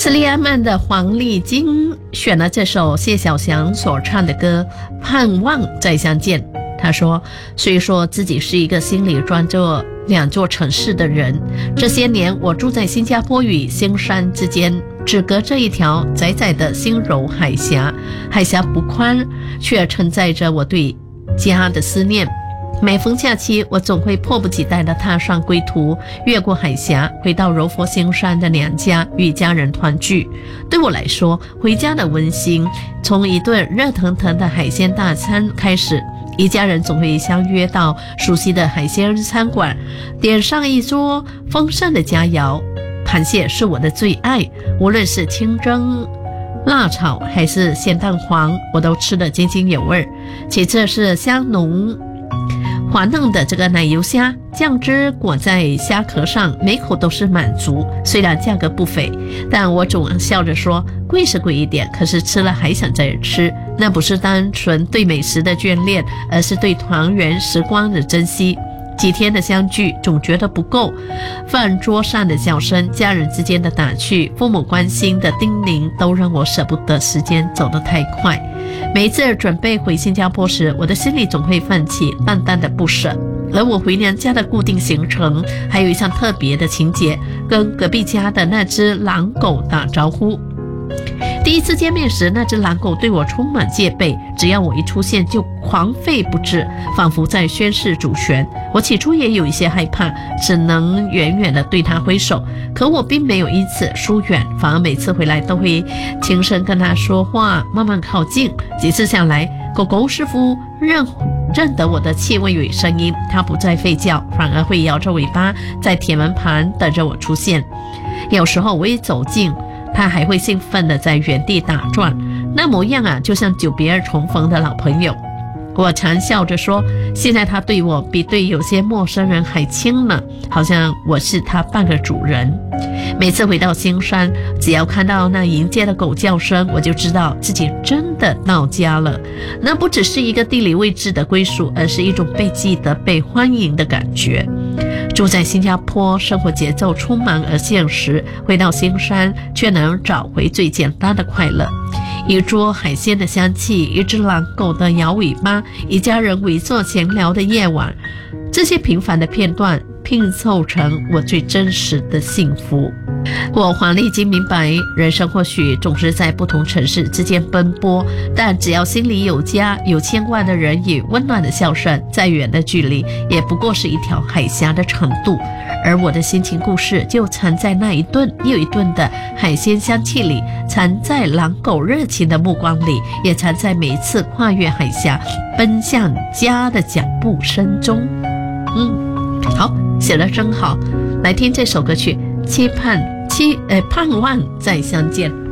斯利安曼的黄丽晶选了这首谢小翔所唱的歌《盼望再相见》。他说，虽说自己是一个心里装着两座城市的人，这些年我住在新加坡与新山之间，只隔着一条窄窄的新柔海峡，海峡不宽，却承载着我对家的思念。每逢假期，我总会迫不及待地踏上归途，越过海峡，回到柔佛新山的娘家，与家人团聚。对我来说，回家的温馨从一顿热腾腾的海鲜大餐开始。一家人总会相约到熟悉的海鲜餐馆，点上一桌丰盛的佳肴。螃蟹是我的最爱，无论是清蒸、辣炒还是咸蛋黄，我都吃得津津有味。其次是香浓滑嫩的这个奶油虾，酱汁裹在虾壳上，每口都是满足。虽然价格不菲，但我总笑着说，贵是贵一点，可是吃了还想再吃。那不是单纯对美食的眷恋，而是对团圆时光的珍惜。几天的相聚总觉得不够，饭桌上的笑声，家人之间的打趣，父母关心的叮咛，都让我舍不得时间走得太快。每一次准备回新加坡时，我的心里总会泛起淡淡的不舍。而我回娘家的固定行程还有一项特别的情节，跟隔壁家的那只狼狗打招呼。第一次见面时，那只狼狗对我充满戒备，只要我一出现就狂吠不止，仿佛在宣示主权。我起初也有一些害怕，只能远远地对它挥手，可我并没有因此疏远，反而每次回来都会轻声跟它说话，慢慢靠近。几次下来，狗狗似乎认得我的气味与声音，它不再吠叫，反而会摇着尾巴在铁门旁等着我出现。有时候我一走近，他还会兴奋地在原地打转，那模样啊，就像久别而重逢的老朋友。我常笑着说，现在他对我比对有些陌生人还亲呢，好像我是他半个主人。每次回到新山，只要看到那迎接的狗叫声，我就知道自己真的到家了。那不只是一个地理位置的归属，而是一种被记得、被欢迎的感觉。住在新加坡，生活节奏匆忙而现实，回到新山却能找回最简单的快乐。一桌海鲜的香气，一只狼狗的摇尾巴，一家人围坐闲聊的夜晚，这些平凡的片段拼凑成我最真实的幸福。我黄丽晶明白，人生或许总是在不同城市之间奔波，但只要心里有家，有牵挂的人与温暖的笑声，再远的距离也不过是一条海峡的长度。而我的心情故事就藏在那一顿又一顿的海鲜香气里，藏在狼狗热情的目光里，也藏在每一次跨越海峡奔向家的脚步声中。好，写得真好。来听这首歌曲，盼望再相见。